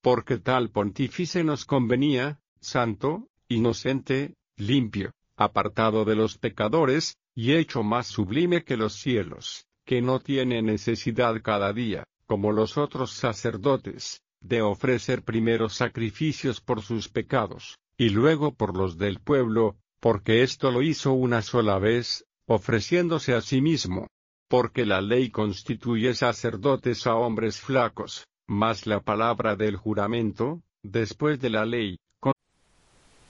porque tal pontífice nos convenía, santo, inocente, limpio, apartado de los pecadores, y hecho más sublime que los cielos, que no tiene necesidad cada día, como los otros sacerdotes, de ofrecer primero sacrificios por sus pecados, y luego por los del pueblo, porque esto lo hizo una sola vez, ofreciéndose a sí mismo. Porque la ley constituye sacerdotes a hombres flacos, mas la palabra del juramento, después de la ley,